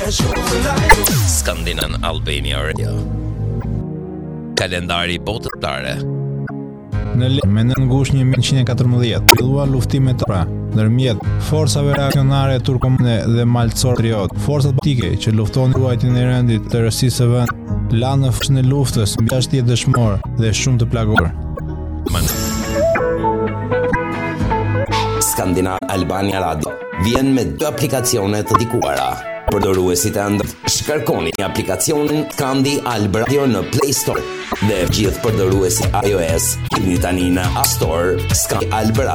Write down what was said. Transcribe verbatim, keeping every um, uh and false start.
Scandinavian Albania Radio. Kalendari botëtare. Në me në ngush një mijë nëntëqind e katërmbëdhjetë, fillua luftimet pra, ndërmjet forcave reakcionare turkomane dhe maltësor-patriot. Forcat politike që luftonin ruajtjen e rendit të rësisë së vendit, lanë në fushën e luftës mbi gjashtëdhjetë dëshmorë dhe shumë të plaguar. Skandinav Albania Radio vjen me dy aplikacione të dedikuara. Përdoruesit e Android shkarkoni aplikacionin Skandi Alb Radio në Play Store dhe gjithë përdoruesit iOS hidhni tani në App Store Skandi Alb Radio.